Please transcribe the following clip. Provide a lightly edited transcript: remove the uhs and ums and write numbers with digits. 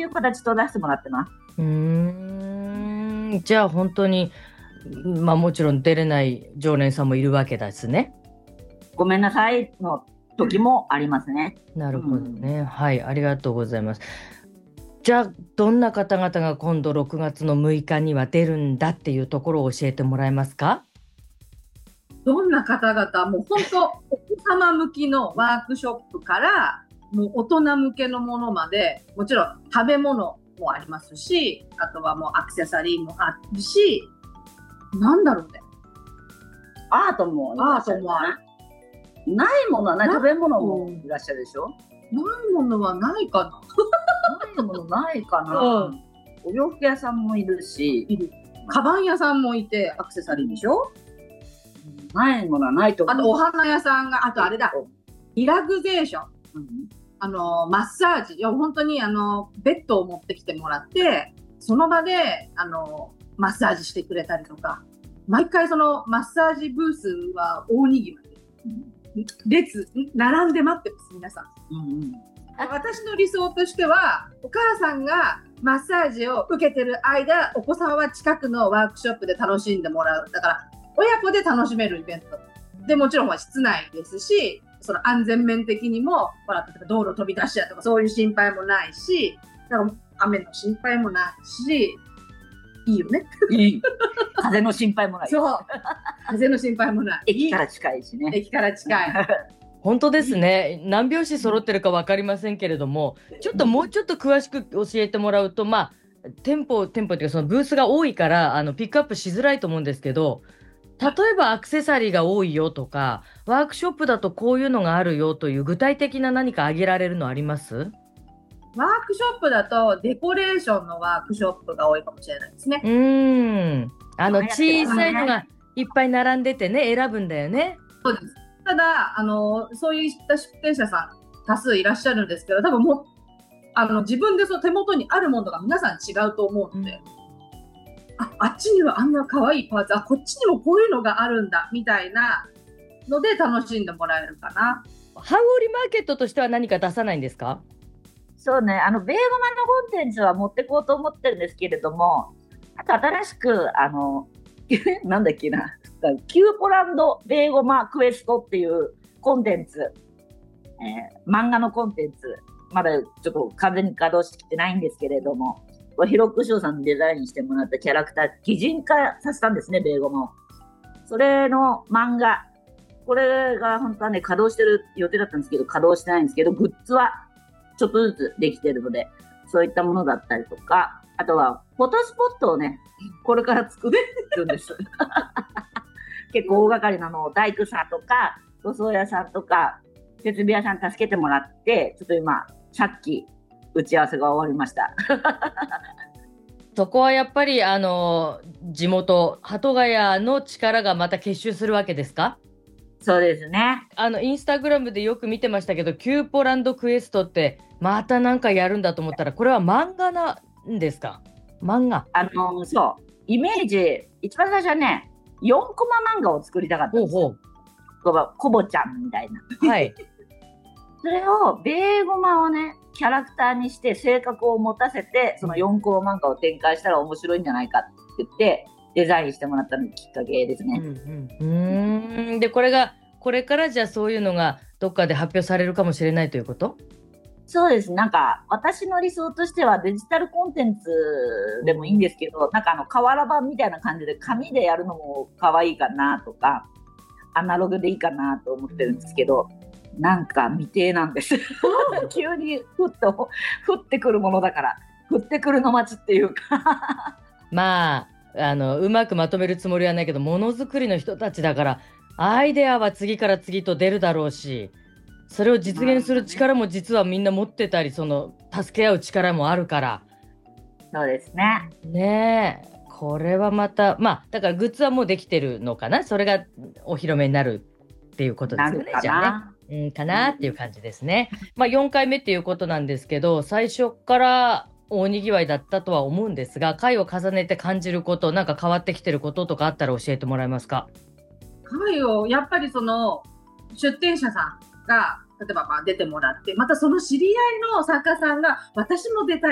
いう形と出してもらってます。 じゃあ本当に、もちろん出れない常連さんもいるわけですね。 ごめんなさいの時もありますね。 なるほどね、はい、ありがとうございます。じゃあどんな方々が今度6月の6日には出るんだっていうところを教えてもらえますか？ どんな方々、もう本当お子様向きのワークショップからもう大人向けのものまで、もちろん食べ物もありますし、あとはもうアクセサリーもあるし、なんだろうね、 アートもアートもある。 ないものはない。食べ物もいらっしゃるでしょ。 ないものはないかな。 ないものないかな。お洋服屋さんもいるし、 カバン屋さんもいてアクセサリーでしょ。 ないものはないと思う。 あとお花屋さんが、あとあれだ、リラクゼーション、マッサージ、いや本当にベッドを持ってきてもらって、その場でマッサージしてくれたりとか、毎回そのマッサージブースは大にぎわいで、列並んで待ってます皆さん。私の理想としては、お母さんがマッサージを受けてる間、お子さんは近くのワークショップで楽しんでもらう。だから親子で楽しめるイベントで、もちろん室内ですし、その安全面的にも、例えば道路飛び出しちゃうとかそういう心配もないし、だから雨の心配もないし、いいよね。 いい。風の心配もない。 そう。風の心配もない。 駅から近いしね。 駅から近い。 本当ですね。何拍子揃ってるか分かりませんけれども、もうちょっと詳しく教えてもらうと、店舗っていうかそのブースが多いからピックアップしづらいと思うんですけど、例えばアクセサリーが多いよとか、ワークショップだとこういうのがあるよという具体的な何か挙げられるのあります？ ワークショップだとデコレーションのワークショップが多いかもしれないですね。 小さいのがいっぱい並んでてね、選ぶんだよね。 そうです。ただそういった出店者さん多数いらっしゃるんですけど、多分もう自分でその手元にあるものが皆さん違うと思うので、あっちにはあんな可愛いパーツ、こっちにもこういうのがあるんだみたいなので楽しんでもらえるかな。 ハウオリマーケットとしては何か出さないんですか？ そうね、ベーゴマのコンテンツは持ってこうと思ってるんですけれども、あと新しくなんだっけな、キューポランドベーゴマクエストっていうコンテンツ、漫画のコンテンツ、まだちょっと完全に稼働してきてないんですけれども、ヒロックショーさんにデザインしてもらったキャラクター擬人化させたんですね、ベーゴマを。それの漫画、これが本当はね稼働してる予定だったんですけど、稼働してないんですけど、グッズはちょっとずつできてるので、そういったものだったりとか、あとはフォトスポットをねこれから作ってるんです結構大掛かりなのを大工さんとか塗装屋さんとか設備屋さん助けてもらって、ちょっと今さっき打ち合わせが終わりましたそこはやっぱり地元鳩ヶ谷の力がまた結集するわけですか？ そうですね。 インスタグラムでよく見てましたけど、キューポランドクエストってまた何かやるんだと思ったら、これは漫画なんですか？漫画。 そう、イメージ、一番最初はね、4コマ漫画を作りたかったんですよ。コボちゃんみたいな。 はい。 それを、ベーゴマをね、キャラクターにして性格を持たせて、その4コマ漫画を展開したら面白いんじゃないかって言って、デザインしてもらったのがきっかけですね。 で、これからじゃあそういうのがどっかで発表されるかもしれないということ？ そうです。なんか私の理想としてはデジタルコンテンツでもいいんですけど、なんか瓦版みたいな感じで紙でやるのも可愛いかなとか、アナログでいいかなと思ってるんですけど、なんか未定なんです急に降ってくるものだから、降ってくるの待ちっていうかうまくまとめるつもりはないけど、ものづくりの人たちだからアイデアは次から次と出るだろうし、それを実現する力も実はみんな持ってたり、その助け合う力もあるから。 そうですね。 ねえ、これはまただからグッズはもうできてるのかな、それがお披露目になるっていうことですよね。じゃあね、かなっていう感じですね。4回目っていうことなんですけど、最初から大にぎわいだったとは思うんですが、回を重ねて感じること、なんか変わってきてることとかあったら教えてもらえますか？ 回をやっぱりその出店者さんが例えば出てもらって、またその知り合いの作家さんが私も出たい